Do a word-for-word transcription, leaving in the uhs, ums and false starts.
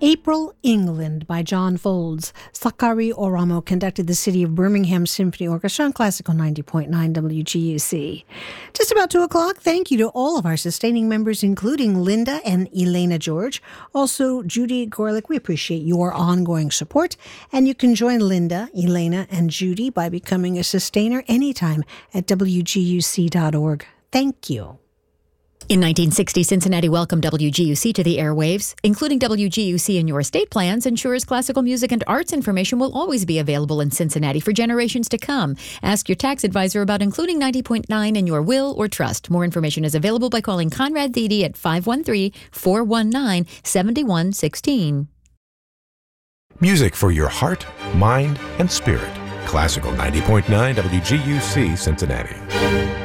April, England by John Folds. Sakari Oramo conducted the City of Birmingham Symphony Orchestra on Classical ninety point nine W G U C. Just about two o'clock, thank you to all of our sustaining members, including Linda and Elena George. Also, Judy Gorlick, we appreciate your ongoing support. And you can join Linda, Elena, and Judy by becoming a sustainer anytime at W G U C dot org. Thank you. In nineteen sixty, Cincinnati welcomed W G U C to the airwaves. Including W G U C in your estate plans ensures classical music and arts information will always be available in Cincinnati for generations to come. Ask your tax advisor about including ninety point nine in your will or trust. More information is available by calling Conrad Thede at five one three, four one nine, seven one one six. Music for your heart, mind, and spirit. Classical ninety point nine W G U C Cincinnati.